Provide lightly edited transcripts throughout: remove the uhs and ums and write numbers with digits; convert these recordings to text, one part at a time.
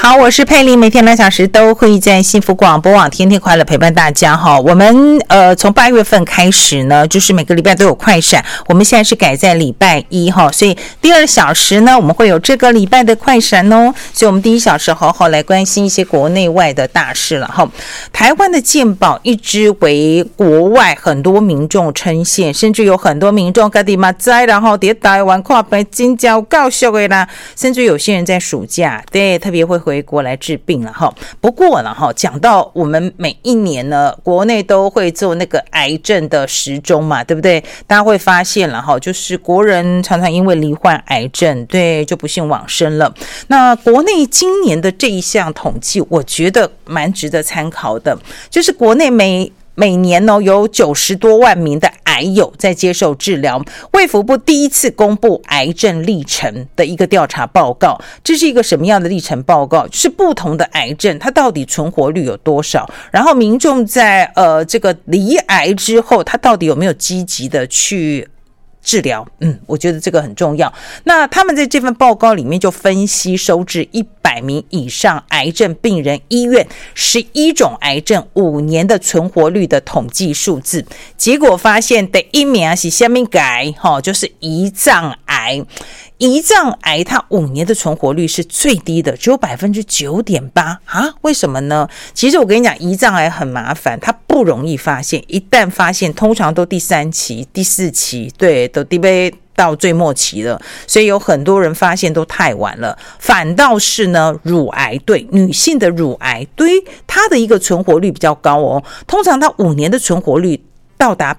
好，我是佩玲，每天2小时都会在幸福广播网天天快乐陪伴大家哈。我们从8月份开始呢，就是每个礼拜都有快闪，我们现在是改在礼拜一哈，所以第2小时呢，我们会有这个礼拜的快闪哦。所以我们第1小时好好来关心一些国内外的大事了哈。台湾的健保一直为国外很多民众称羡，甚至有很多民众自己嘛知然后在台湾看病真的有够俗的啦，甚至有些人在暑假对特别会回国来治病了哈。不过呢哈，讲到我们每一年呢，国内都会做那个癌症的时钟嘛，对不对？大家会发现了哈，就是国人常常因为罹患癌症，对，就不幸往生了。那国内今年的这一项统计，我觉得蛮值得参考的，就是国内每年呢有90多万名的癌友在接受治疗。卫福部第一次公布癌症历程的一个调查报告，这是一个什么样的历程报告？就是不同的癌症它到底存活率有多少，然后民众在这个罹癌之后，他到底有没有积极的去治疗，我觉得这个很重要。那他们在这份报告里面就分析收治100名以上癌症病人医院11种癌症5年的存活率的统计数字，结果发现第一名是什么癌？就是胰脏癌。胰脏癌它5年的存活率是最低的，只有 9.8% 啊？为什么呢？其实我跟你讲，胰脏癌很麻烦，它不容易发现，一旦发现通常都第3期第4期，对，都到最末期了，所以有很多人发现都太晚了。反倒是呢，乳癌，对，女性的乳癌，对于它的一个存活率比较高哦，通常它5年的存活率到达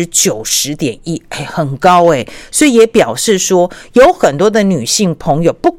90.1%， 很高所以也表示说有很多的女性朋友，不